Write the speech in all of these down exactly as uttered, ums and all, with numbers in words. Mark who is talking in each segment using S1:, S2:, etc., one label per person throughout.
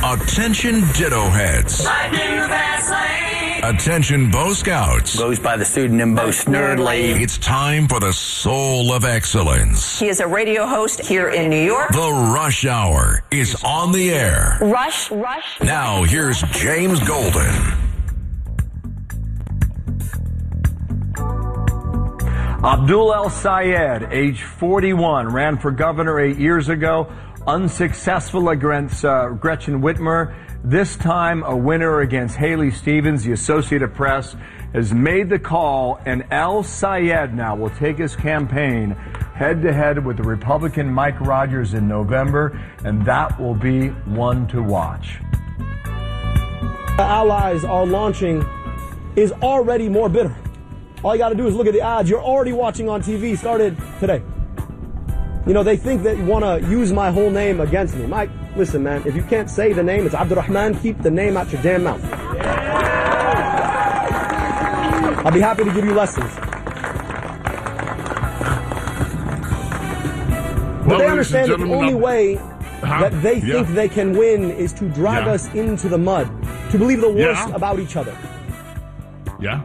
S1: Attention Ditto Heads. Attention Bo Scouts.
S2: Goes by the pseudonym Bo Snerdley.
S1: It's time for the soul of excellence.
S3: He is a radio host here in New York.
S1: The Rush Hour is on the air.
S3: Rush, Rush.
S1: Now here's James Golden.
S4: Abdul El Sayed, age forty-one, ran for governor eight years ago, unsuccessful against uh, Gretchen Whitmer. This time, a winner against Haley Stevens. The Associated Press has made the call, and El Sayed now will take his campaign head-to-head with the Republican Mike Rogers in November, and that will be one to watch.
S5: The allies are launching is already more bitter. All you got to do is look at the odds. You're already watching on T V, started today. You know, they think that you want to use my whole name against me. Mike, listen, man, if you can't say the name, it's Abdurrahman, keep the name out your damn mouth. I'll be happy to give you lessons. But
S6: well,
S5: they understand that the only way
S6: huh?
S5: that they
S6: yeah.
S5: think they can win is to drag
S6: yeah.
S5: us into the mud, to believe the worst
S6: yeah.
S5: about each other.
S6: Yeah.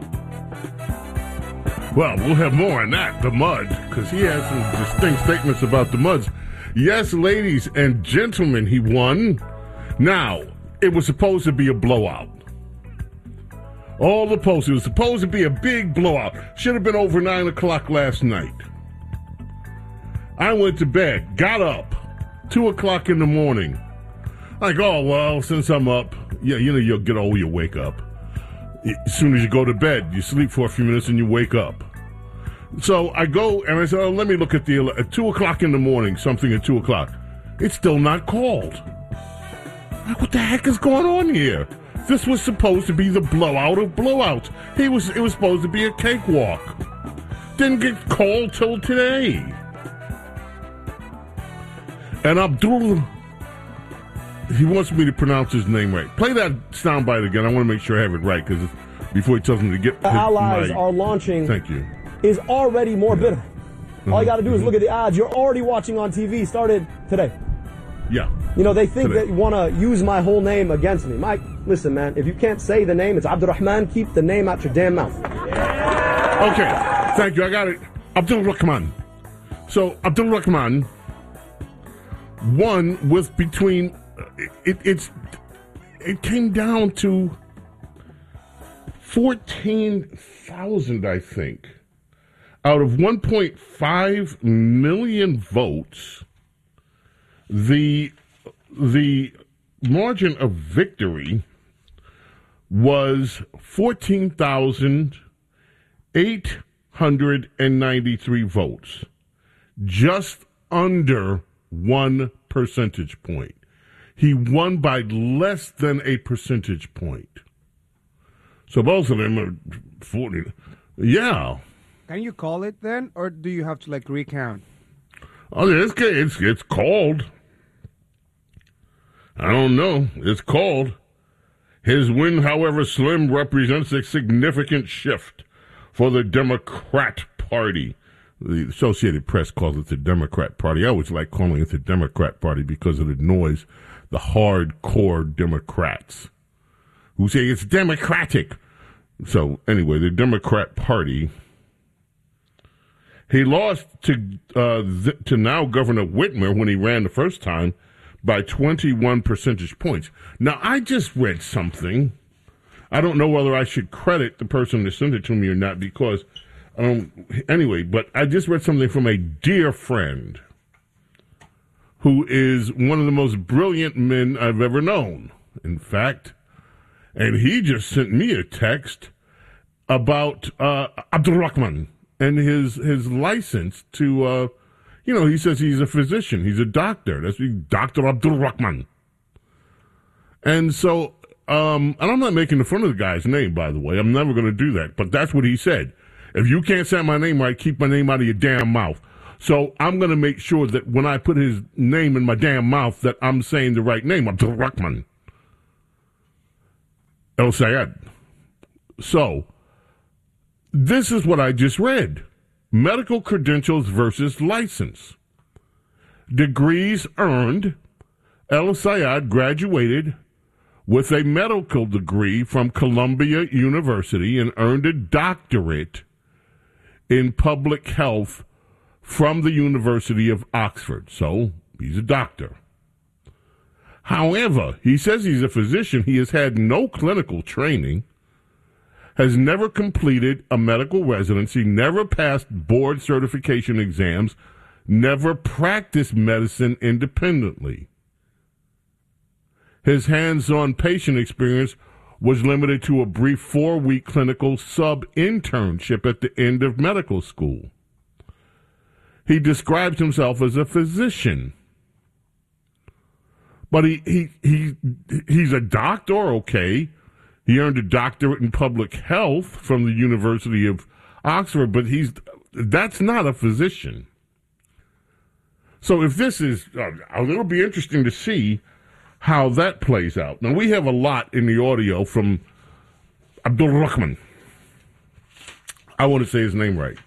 S6: Well, we'll have more on that, the mud, because he has some distinct statements about the muds. Yes, ladies and gentlemen, he won. Now, it was supposed to be a blowout. All the posts, it was supposed to be a big blowout. Should have been over nine o'clock last night. I went to bed, got up, two o'clock in the morning. Like, oh, well, since I'm up, yeah, you know, you'll get old, you wake up. As soon as you go to bed, you sleep for a few minutes and you wake up. So I go and I said, oh, let me look at the, at two o'clock in the morning, something at two o'clock. It's still not called. Like, what the heck is going on here? This was supposed to be the blowout of blowouts. He was, it was supposed to be a cakewalk. Didn't get called till today. And Abdul, he wants me to pronounce his name right. Play that soundbite again. I want to make sure I have it right because before he tells me to get
S5: the
S6: his,
S5: allies
S6: my,
S5: are launching.
S6: Thank you.
S5: Is already more bitter.
S6: Mm-hmm.
S5: All you got to do is
S6: mm-hmm.
S5: look at the odds. You're already watching on T V. Started today.
S6: Yeah.
S5: You know, they think
S6: today.
S5: that you want to use my whole name against me. Mike, listen, man, if you can't say the name, it's Abdurrahman, keep the name out your damn mouth.
S6: Okay. Thank you. I got it. Abdul Rahman. So, Abdul Rahman won with between, it, it's, it came down to fourteen thousand, I think. Out of one point five million votes, the the margin of victory was fourteen thousand eight hundred ninety-three votes, just under one percentage point. He won by less than a percentage point. So both of them are forty. Yeah.
S7: Can you call it then, or do you have to like recount?
S6: Oh, it's it's it's called. I don't know. It's called. His win, however slim, represents a significant shift for the Democrat Party. The Associated Press calls it the Democrat Party. I always like calling it the Democrat Party because it annoys the hardcore Democrats who say it's democratic. So anyway, the Democrat Party. He lost to uh, th- to now Governor Whitmer when he ran the first time by twenty-one percentage points. Now, I just read something. I don't know whether I should credit the person that sent it to me or not because, um, anyway, but I just read something from a dear friend who is one of the most brilliant men I've ever known, in fact. And he just sent me a text about uh, Abdurrahman and his his license to, uh, you know, he says he's a physician. He's a doctor. That's Doctor Abdurrahman. And so, um, and I'm not making fun of the guy's name, by the way. I'm never going to do that. But that's what he said. If you can't say my name right, keep my name out of your damn mouth. So I'm going to make sure that when I put his name in my damn mouth that I'm saying the right name, Abdurrahman. El Sayed. So, this is what I just read. Medical credentials versus license. Degrees earned. El Sayed graduated with a medical degree from Columbia University and earned a doctorate in public health from the University of Oxford. So he's a doctor. However, he says he's a physician. He has had no clinical training, has never completed a medical residency, never passed board certification exams, never practiced medicine independently. His hands-on patient experience was limited to a brief four-week clinical sub-internship at the end of medical school. He describes himself as a physician. But he, he, he, he's a doctor, okay. He earned a doctorate in public health from the University of Oxford, but he's that's not a physician. So if this is, uh, it'll be interesting to see how that plays out. Now, we have a lot in the audio from Abdul Rahman. I want to say his name right.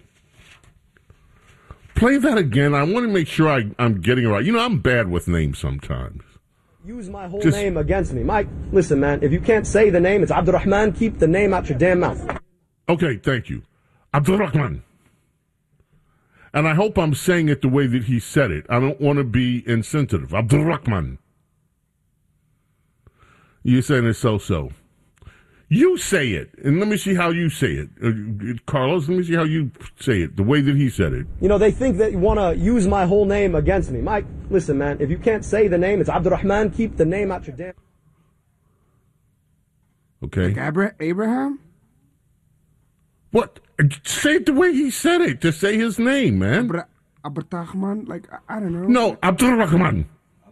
S6: Play that again. I want to make sure I, I'm getting it right. You know, I'm bad with names sometimes.
S5: Use my whole
S6: Just,
S5: name against me. Mike, listen, man, if you can't say the name, it's Abdurrahman, keep the name out your damn mouth.
S6: Okay, thank you. Abdul Rahman. And I hope I'm saying it the way that he said it. I don't want to be insensitive. Abdul Rahman. You're saying it's so-so. You say it, and let me see how you say it. Uh, Carlos, let me see how you say it, the way that he said it.
S5: You know, they think that you want to use my whole name against me. Mike, listen, man, if you can't say the name, it's Abdurrahman, keep the name out your damn...
S6: Okay.
S7: Like Abra- Abraham?
S6: What? Say it the way he said it. Just say his name, man.
S7: Abra- Abdurrahman? Like, I, I don't know.
S6: No, Abdul Rahman.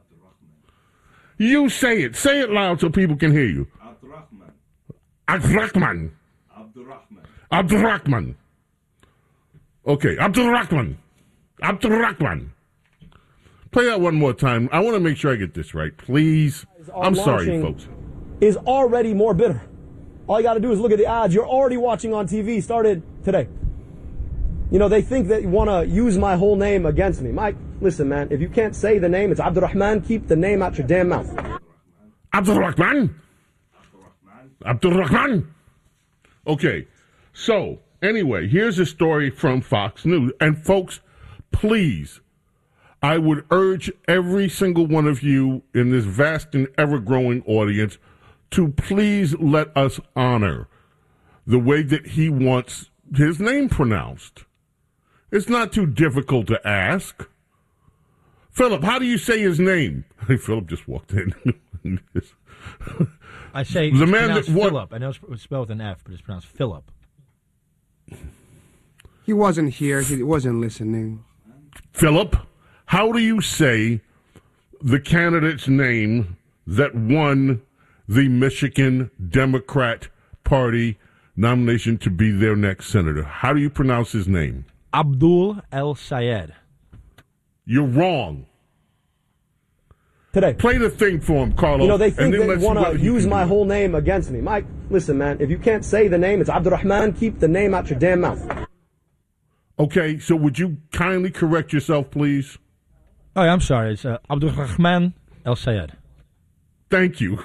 S6: You say it. Say it loud so people can hear you.
S8: Abdurrahman.
S6: Abdurrahman.
S8: Abdurrahman.
S6: Abdurrahman. Okay, Abdurrahman. Abdurrahman. Play that one more time. I want to make sure I get this right, please. I'm sorry, folks.
S5: Is already more bitter. All you got to do is look at the odds. You're already watching on T V, started today. You know, they think that you want to use my whole name against me. Mike, listen, man, if you can't say the name, it's Abdurrahman, keep the name out your damn mouth.
S6: Abdurrahman. Abdurrahman. Okay, so anyway, here's a story from Fox News. And folks, please, I would urge every single one of you in this vast and ever-growing audience to please let us honor the way that he wants his name pronounced. It's not too difficult to ask. Philip, how do you say his name? Hey, Philip just walked in.
S9: I say
S6: the
S9: it's
S6: man
S9: pronounced
S6: that what,
S9: Philip. I know it's spelled with an F, but it's pronounced Philip.
S7: He wasn't here. He wasn't listening.
S6: Philip, how do you say the candidate's name that won the Michigan Democrat Party nomination to be their next senator? How do you pronounce his name?
S9: Abdul El-Sayed.
S6: You're wrong.
S5: Today.
S6: Play the thing for him, Carlos.
S5: You know, they think that you want to use my
S6: do.
S5: whole name against me. Mike, listen, man, if you can't say the name, it's Abdurrahman, keep the name out your damn mouth.
S6: Okay, so would you kindly correct yourself, please?
S9: Oh, yeah, I'm sorry. It's uh, Abdurrahman El-Sayed.
S6: Thank you.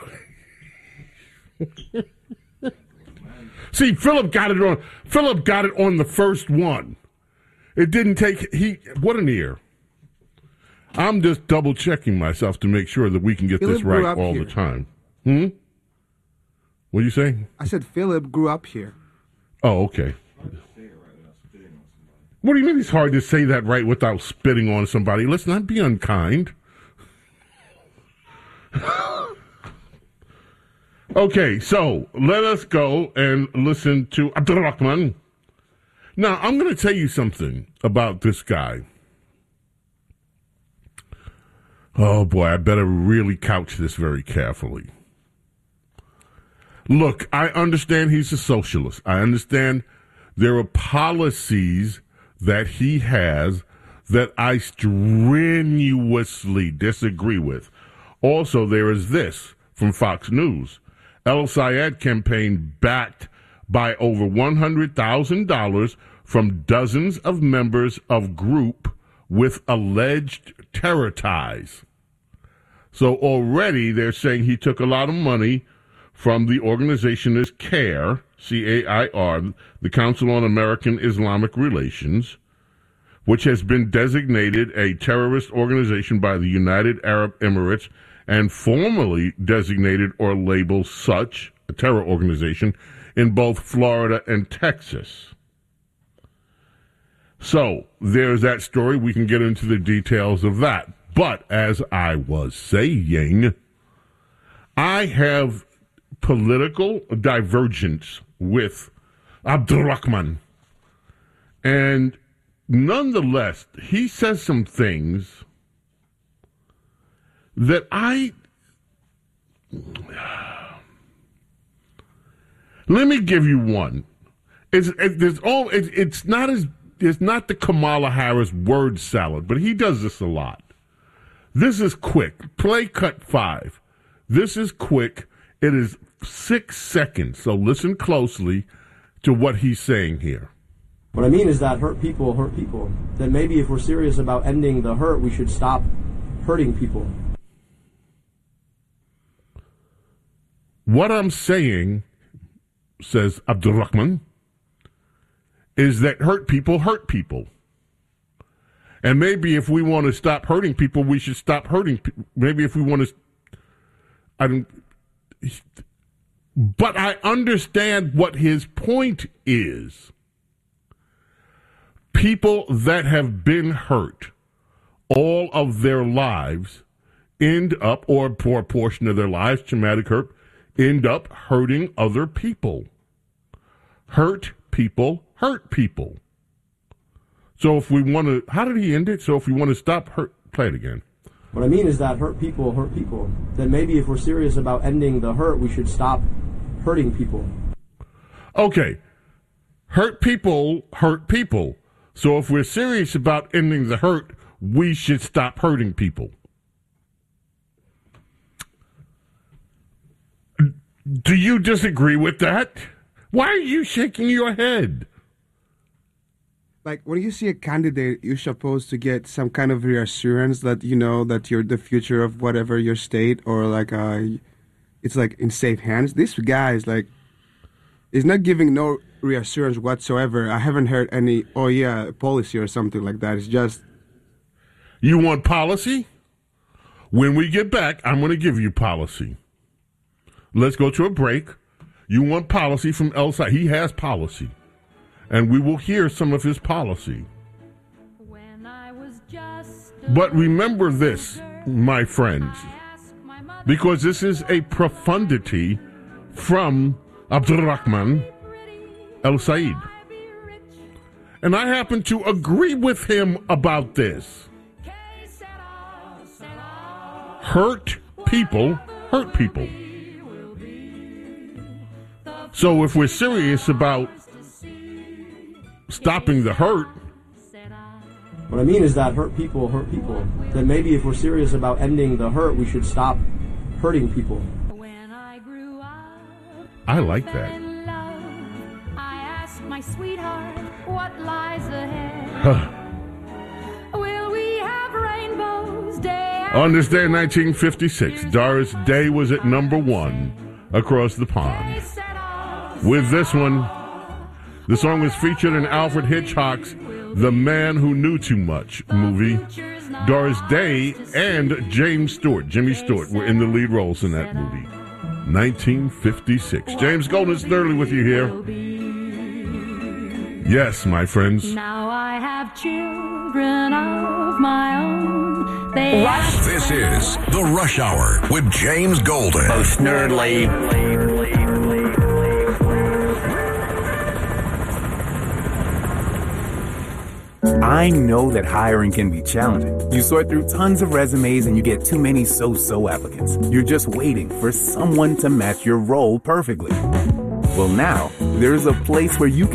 S6: See, Philip got it on. Philip got it on the first one. It didn't take. He what an ear. I'm just double checking myself to make sure that we can get
S7: Philip
S6: this right
S7: grew up
S6: all
S7: here.
S6: the time. Hmm. What do you say?
S7: I said Philip grew up here.
S6: Oh, okay. What do you mean it's hard to say that right without spitting on somebody? Let's not be unkind. Okay, so let us go and listen to Abdurrahman. Now, I'm going to tell you something about this guy. Oh, boy, I better really couch this very carefully. Look, I understand he's a socialist. I understand there are policies that he has that I strenuously disagree with. Also, there is this from Fox News. El-Sayed campaign backed by over one hundred thousand dollars from dozens of members of group with alleged terror ties. So already they're saying he took a lot of money from the organization is CAIR, C A I R, the Council on American Islamic Relations, which has been designated a terrorist organization by the United Arab Emirates and formally designated or labeled such a terror organization in both Florida and Texas. So there's that story. We can get into the details of that. But as I was saying, I have political divergence with Abdulrahman. And nonetheless, he says some things that I... Let me give you one. It's, it, there's all, it, it's not as... It's not the Kamala Harris word salad, but he does this a lot. This is quick. Play cut five. This is quick. It is six seconds, so listen closely to what he's saying here.
S5: What I mean is that hurt people hurt people. That maybe if we're serious about ending the hurt, we should stop hurting people.
S6: What I'm saying, says Abdulrahman, is that hurt people hurt people. And maybe if we want to stop hurting people, we should stop hurting people. Maybe if we want to... I don't... But I understand what his point is. People that have been hurt all of their lives end up, or for a portion of their lives, traumatic hurt, end up hurting other people. Hurt people hurt people. So if we want to, how did he end it? So if we want to stop hurt, play it again.
S5: What I mean is that hurt people hurt people. That maybe if we're serious about ending the hurt, we should stop hurting people.
S6: Okay. Hurt people hurt people. So if we're serious about ending the hurt, we should stop hurting people. Do you disagree with that? Why are you shaking your head?
S7: Like, when you see a candidate, you're supposed to get some kind of reassurance that, you know, that you're the future of whatever your state, or like, uh, it's like in safe hands. This guy is like, is not giving no reassurance whatsoever. I haven't heard any, oh yeah, policy or something like that. It's just...
S6: You want policy? When we get back, I'm going to give you policy. Let's go to a break. You want policy from El Sayed. He has policy. And we will hear some of his policy. But remember this, my friends, because this is a profundity from Abdulrahman El Sayed. And I happen to agree with him about this. Hurt people hurt people. So if we're serious about stopping the hurt...
S5: What I mean is that hurt people hurt people. That maybe if we're serious about ending the hurt, we should stop hurting people.
S6: I like that.
S8: I asked my sweetheart what lies ahead. Will we have rainbows day
S6: On this day in nineteen fifty-six, Doris Day was at number one across the pond. With this one, the song was featured in Alfred Hitchcock's The Man Who Knew Too Much movie. Doris Day and James Stewart, Jimmy Stewart, were in the lead roles in that movie. nineteen fifty-six. James Golden is Early with you here. Yes, my friends.
S8: Now I have children of my own. They
S1: Rush. This is the Rush Hour with James Golden.
S2: Most nerdly.
S10: I know that hiring can be challenging. You sort through tons of resumes and you get too many so-so applicants. You're just waiting for someone to match your role perfectly. Well, now, there's a place where you can